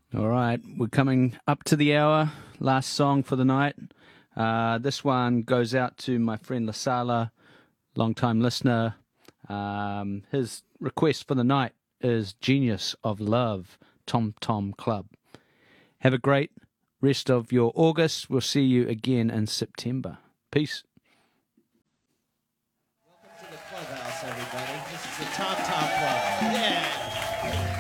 All right, we're coming up to the hour. Last song for the night. This one goes out to my friend Lasala, long-time listener. His request for the night is Genius of Love, Tom Tom Club. Have a great rest of your August. We'll see you again in September. Peace. Welcome to the clubhouse, everybody. This is the Tom Tom Club. Yeah.